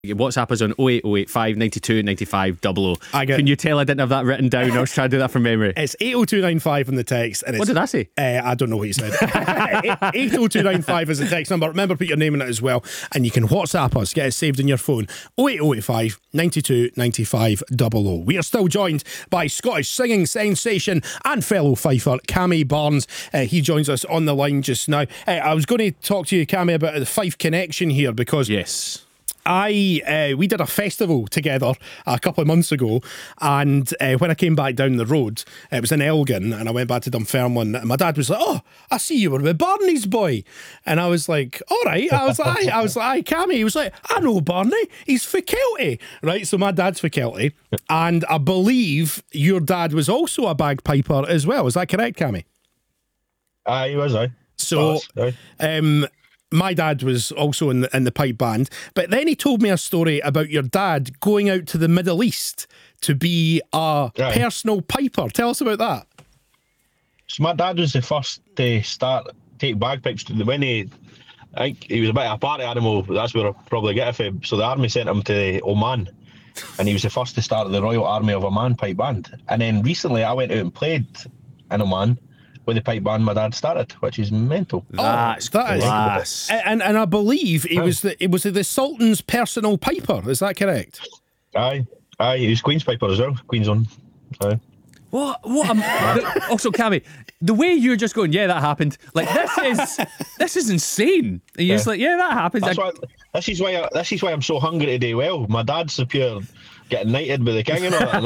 WhatsApp us on 08085 92 95 00. Can you tell I didn't have that written down? I was trying to do that from memory. It's 80295 on the text. And what did I say? I don't know what you said. 80295 is the text number. Remember, put your name in it as well. And you can WhatsApp us. Get it saved in your phone. 08085 92 95 00. We are still joined by Scottish singing sensation and fellow Fifer, Cammy Barnes. He joins us on the line just now. I was going to talk to you, Cammy, about the Fife connection here because... Yes. We did a festival together a couple of months ago, and when I came back down the road, it was in Elgin, and I went back to Dunfermline, and my dad was like, "Oh, I see you were with Barney's boy," and I was like, "All right." I was like, "Cammy." He was like, "I know Barney. He's for Kelty, right?" So my dad's for Kelty, and I believe your dad was also a bagpiper as well. Is that correct, Cammy? He was. So, my dad was also in the pipe band, but then he told me a story about your dad going out to the Middle East to be a personal piper. Tell us about that. So my dad was the first to take bagpipes. I think he was a bit of a party animal. That's where I probably get it from. So the army sent him to Oman, and he was the first to start the Royal Army of Oman pipe band. And then recently I went out and played in Oman with the pipe band my dad started, which is mental. That's class. And I believe it was the Sultan's personal piper. Is that correct? Aye, he was Queen's piper as well. Queen's on. Aye. What? Also, Cammy, the way you're just going, yeah, that happened. Like this is insane. And you're just like, yeah, that happened. This is why I'm so hungry to do well. My dad's the pure getting knighted by the king and all that,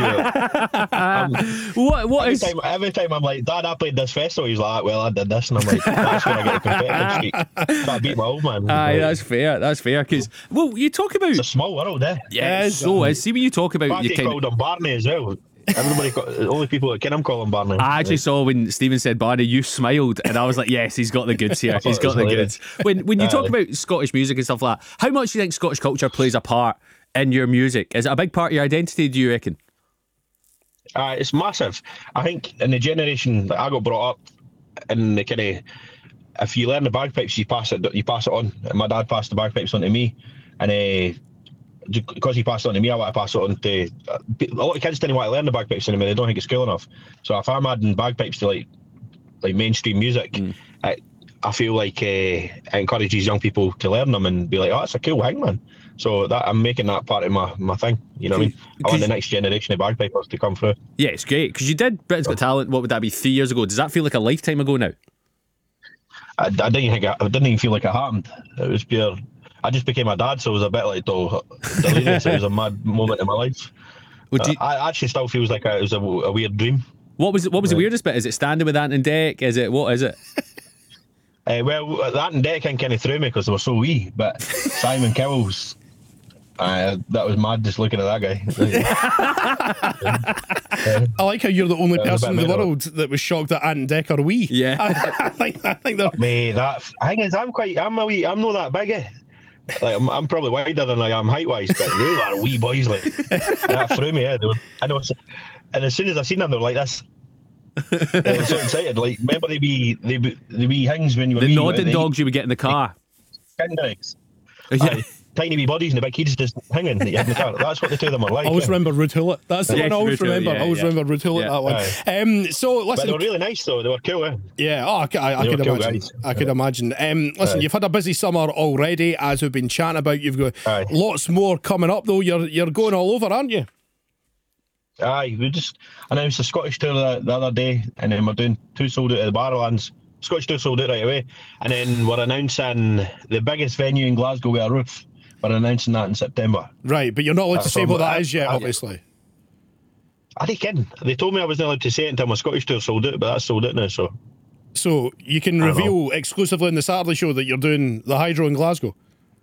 and I'm pure. Every time I'm like, Dad, I played this festival. He's like, well, I did this, and I'm like, that's where I get the competitive streak. I beat my old man. Aye, that's fair. Because you talk about it's a small world, eh? Yeah, so is. See when you talk about you called him Barney as well. Only people that can call him Barney. I actually saw when Stephen said Barney, you smiled, and I was like, yes, he's got the goods here. He's got the goods. When you talk about Scottish music and stuff like that, how much do you think Scottish culture plays a part in your music? Is it a big part of your identity, do you reckon? It's massive. I think in the generation that I got brought up in the kind of, if you learn the bagpipes, you pass it on. And my dad passed the bagpipes on to me, and because he passed it on to me, I want to pass it on to a lot of kids. Didn't want to learn the bagpipes anymore. They don't think it's cool enough. So if I'm adding bagpipes to like mainstream music, I feel like it encourages young people to learn them and be like, oh, it's a cool thing, man. So that I'm making that part of my thing. You know what I mean? I want the next generation of bagpipers to come through. Yeah, it's great because you did Britain's Got Talent. What would that be? 3 years ago? Does that feel like a lifetime ago now? I didn't even feel like it happened. It was pure. I just became a dad, so it was a bit like delirious. It was a mad moment in my life. I actually still feels like it was a weird dream. What was the weirdest bit? Is it standing with Ant and Dec? What is it? Well, that and Dec kind of threw me because they were so wee. But Simon Cowell's, that was mad just looking at that guy. I like how you're the only person in the world that was shocked that Ant and Dec are wee. Yeah, I think they're. Mate, that thing is, I'm not that big. Like I'm probably wider than I am height wise, but they were wee boys. Like that threw me. And as soon as I seen them, they were like this. They were so excited. Like remember the wee things when you were the nodding dogs you would get in the car. Yeah. Tiny wee bodies and the big kids just hanging in the car. That's what the two of them were like. I always remember Rude Hullet. That's the one I always remember. I always remember Rude Hullet, that one. So listen, but they were really nice though. They were cool, eh? Yeah, I could imagine. I could imagine. Listen, you've had a busy summer already, as we've been chatting about. You've got lots more coming up though. You're going all over, aren't you? Aye, we just announced a Scottish tour the other day, and then we're doing 2 sold out at the Barrowlands. Scottish tour sold out right away, and then we're announcing the biggest venue in Glasgow with a roof. We're announcing that in September. Right, but you're not allowed to say what that is yet, obviously. I think they told me I wasn't allowed to say it until my Scottish tour sold out, but that's sold out now, so. So you can reveal exclusively on the Saturday show that you're doing the Hydro in Glasgow?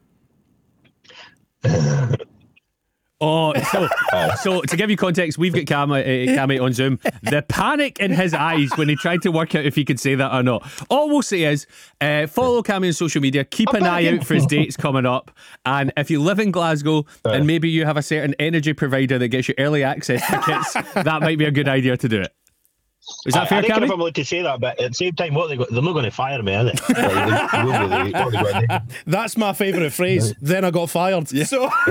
So to give you context, we've got Cammy on Zoom. The panic in his eyes when he tried to work out if he could say that or not. All we'll say is follow Cammy on social media, keep an eye out for his dates coming up, and if you live in Glasgow and maybe you have a certain energy provider that gets you early access tickets, that might be a good idea to do it. Is that fair, I think if Cammy? I'm allowed to say that, but at the same time, they're not going to fire me, are they? What are they going to do? That's my favourite phrase. Then I got fired. So.